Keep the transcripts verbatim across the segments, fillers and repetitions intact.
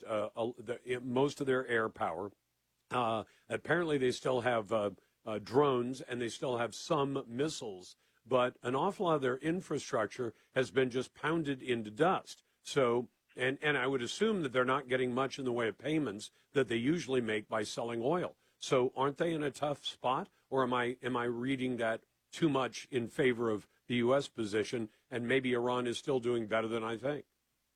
uh, uh, the, most of their air power. Uh, apparently, they still have uh, uh, drones and they still have some missiles, but an awful lot of their infrastructure has been just pounded into dust. So, and, and I would assume that they're not getting much in the way of payments that they usually make by selling oil. So, aren't they in a tough spot, or am I am I reading that too much in favor of the U S position, and maybe Iran is still doing better than I think?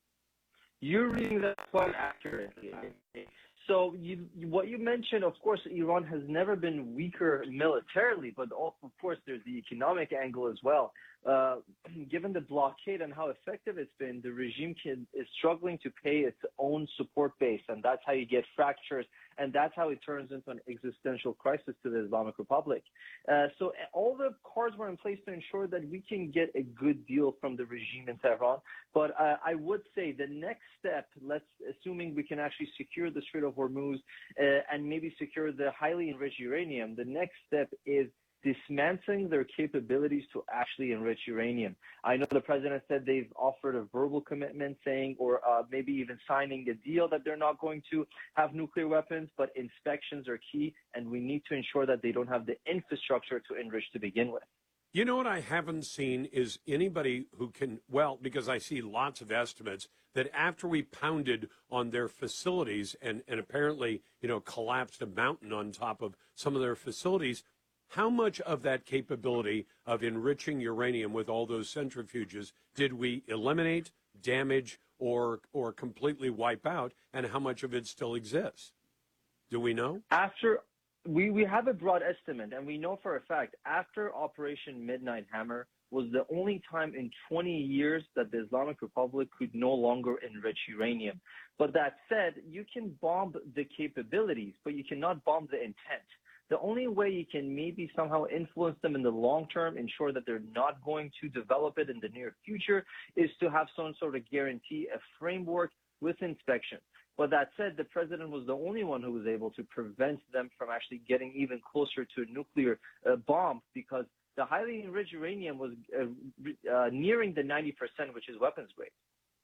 You're reading that quite accurately, I think. So you, what you mentioned, of course, Iran has never been weaker militarily, but also, of course, there's the economic angle as well. Uh, given the blockade and how effective it's been, the regime can, is struggling to pay its own support base, and that's how you get fractures, and that's how it turns into an existential crisis to the Islamic Republic. Uh, so all the cards were in place to ensure that we can get a good deal from the regime in Tehran. But uh, I would say the next step, let's assuming we can actually secure the Strait of Hormuz uh, and maybe secure the highly enriched uranium, the next step is dismantling their capabilities to actually enrich uranium. I know the president said they've offered a verbal commitment saying, or uh, maybe even signing a deal that they're not going to have nuclear weapons, but inspections are key, and we need to ensure that they don't have the infrastructure to enrich to begin with. You know what I haven't seen is anybody who can, well, because I see lots of estimates that after we pounded on their facilities and, and apparently, you know, collapsed a mountain on top of some of their facilities, how much of that capability of enriching uranium with all those centrifuges did we eliminate, damage, or or completely wipe out, and how much of it still exists? Do we know? After we, we have a broad estimate, and we know for a fact after Operation Midnight Hammer was the only time in twenty years that the Islamic Republic could no longer enrich uranium. But that said, you can bomb the capabilities, but you cannot bomb the intent. The only way you can maybe somehow influence them in the long term, ensure that they're not going to develop it in the near future, is to have some sort of guarantee, a framework with inspection. But that said, the president was the only one who was able to prevent them from actually getting even closer to a nuclear uh, bomb, because the highly enriched uranium was uh, uh, nearing the ninety percent, which is weapons grade.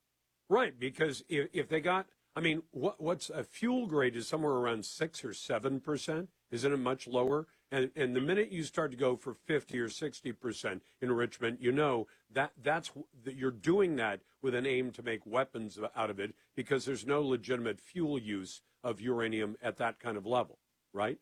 Right, because if, if they got, I mean, what, what's a fuel grade is somewhere around six or seven percent. Isn't it much lower? And and the minute you start to go for fifty or sixty percent enrichment, you know that that's that you're doing that with an aim to make weapons out of it, because there's no legitimate fuel use of uranium at that kind of level, right?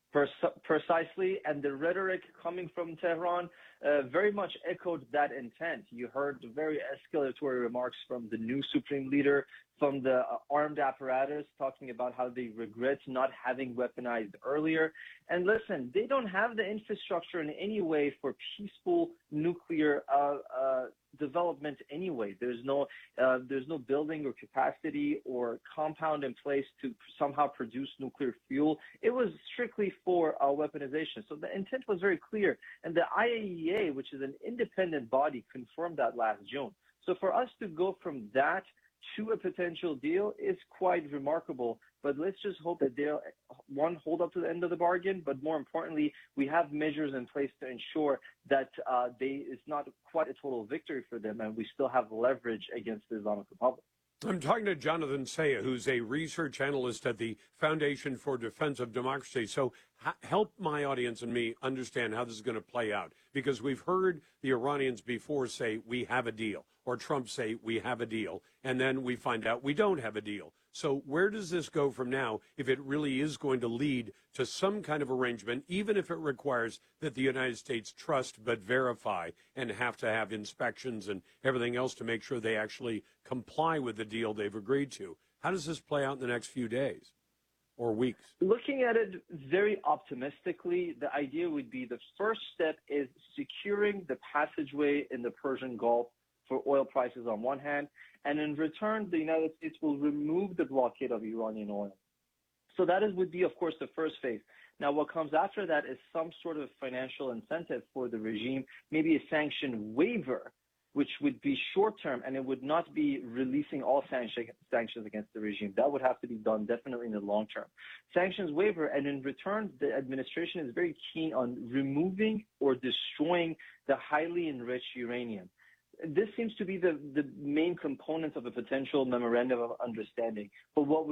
Precisely, and the rhetoric coming from Tehran uh, very much echoed that intent. You heard very escalatory remarks from the new supreme leader, from the uh, armed apparatus, talking about how they regret not having weaponized earlier. And listen, they don't have the infrastructure in any way for peaceful nuclear uh, uh, development anyway. There's no, uh, there's no building or capacity or compound in place to somehow produce nuclear fuel. It was strictly for uh, weaponization. So the intent was very clear. And the I A E A, which is an independent body, confirmed that last June. So for us to go from that to a potential deal is quite remarkable. But let's just hope that they'll, one, hold up to the end of the bargain, but more importantly, we have measures in place to ensure that uh, they it's not quite a total victory for them, and we still have leverage against the Islamic Republic. I'm talking to Jonathan Sayah, who's a research analyst at the Foundation for Defense of Democracy. So ha- help my audience and me understand how this is going to play out, because we've heard the Iranians before say, we have a deal, or Trump say, we have a deal, and then we find out we don't have a deal. So where does this go from now if it really is going to lead to some kind of arrangement, even if it requires that the United States trust but verify and have to have inspections and everything else to make sure they actually comply with the deal they've agreed to? How does this play out in the next few days or weeks? Looking at it very optimistically, the idea would be the first step is securing the passageway in the Persian Gulf for oil prices on one hand, and in return, the United States will remove the blockade of Iranian oil. So that is, would be, of course, the first phase. Now, what comes after that is some sort of financial incentive for the regime, maybe a sanction waiver, which would be short-term, and it would not be releasing all sanction, sanctions against the regime. That would have to be done definitely in the long term. Sanctions waiver, and in return, the administration is very keen on removing or destroying the highly enriched uranium. This seems to be the, the main component of a potential memorandum of understanding. But what